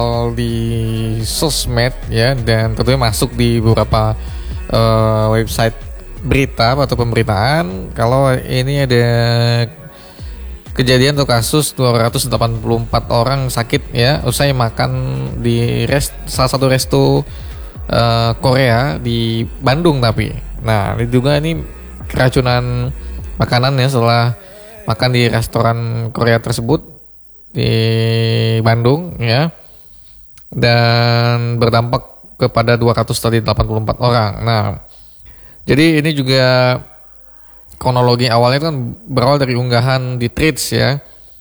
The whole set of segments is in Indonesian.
di sosmed ya, dan tentunya masuk di beberapa website berita atau pemberitaan kalau ini ada kejadian atau kasus 284 orang sakit ya usai makan di salah satu resto Korea di Bandung. Tapi nah diduga ini keracunan makanan ya setelah makan di restoran Korea tersebut di Bandung ya, dan berdampak kepada 284 orang. Nah, jadi ini juga kronologi awalnya kan berawal dari unggahan di Threads ya.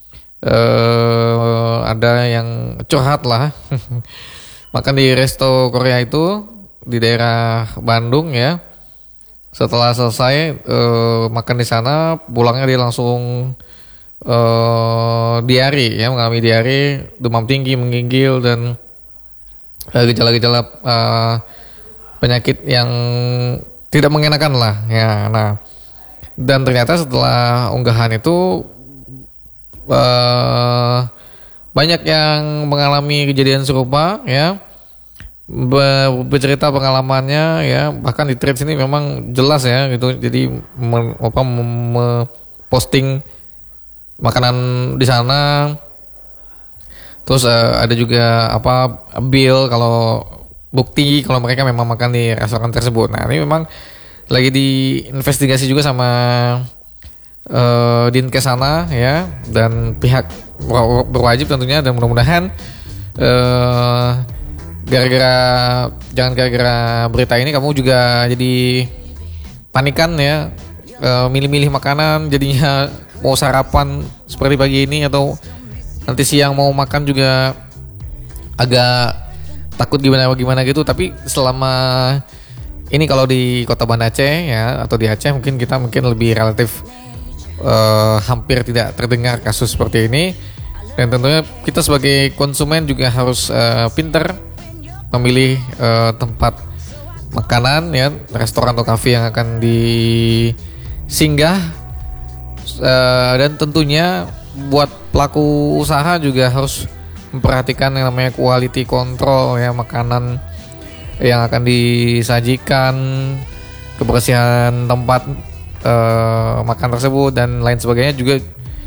Ada yang curhat lah makan di resto Korea itu di daerah Bandung ya. Setelah selesai makan di sana, pulangnya dia langsung diare ya, mengalami diare, demam tinggi, menggigil, dan gejala-gejala penyakit yang tidak mengenakan lah ya. Nah, dan ternyata setelah unggahan itu banyak yang mengalami kejadian serupa ya, bercerita pengalamannya ya. Bahkan di Threads ini memang jelas ya gitu, jadi posting makanan di sana. Terus ada juga bill kalau bukti kalau mereka memang makan di restoran tersebut. Nah, ini memang lagi diinvestigasi juga sama Dinkes sana ya, dan pihak berwajib tentunya, dan mudah-mudahan jangan gara-gara berita ini kamu juga jadi panikan ya, milih-milih makanan jadinya mau sarapan seperti pagi ini, atau nanti siang mau makan juga agak takut gimana gitu. Tapi selama ini kalau di Kota Banda Aceh ya, atau di Aceh mungkin lebih relatif hampir tidak terdengar kasus seperti ini. Dan tentunya kita sebagai konsumen juga harus pintar memilih tempat makanan ya, restoran atau kafe yang akan disinggah, dan tentunya buat pelaku usaha juga harus memperhatikan yang namanya quality control ya, makanan yang akan disajikan, kebersihan tempat makan tersebut, dan lain sebagainya, juga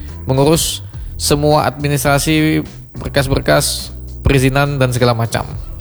mengurus semua administrasi, berkas-berkas perizinan dan segala macam.